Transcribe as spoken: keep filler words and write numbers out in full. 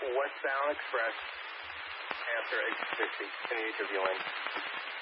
westbound express after exit sixty. Continue to viewing.